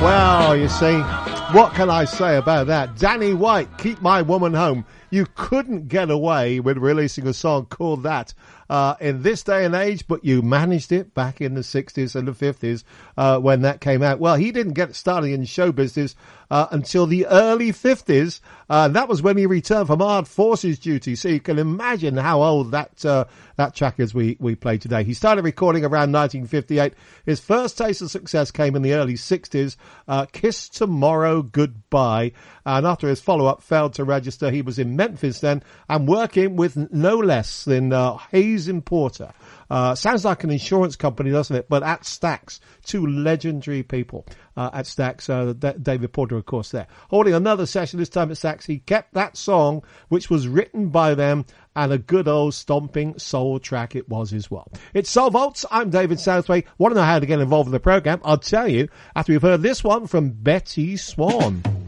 Well, you see, what can I say about that? Danny White, Keep My Woman Home. You couldn't get away with releasing a song called that in this day and age, but you managed it back in the 60s and the 50s when that came out. Well, he didn't get started in show business until the early 50s. That was when he returned from armed forces duty. So you can imagine how old that track is we play today. He started recording around 1958. His first taste of success came in the early 60s, Kiss Tomorrow Goodbye. And after his follow-up failed to register, he was in Memphis then and working with no less than Hayes and Porter. Sounds like an insurance company, doesn't it? But at Stax, two legendary people at Stax. David Porter, of course, there. Holding another session, this time at Stax, he kept that song, which was written by them, and a good old stomping soul track it was as well. It's Soul Vaults. I'm David Southway. Want to know how to get involved in the program? I'll tell you after we've heard this one from Betty Swan.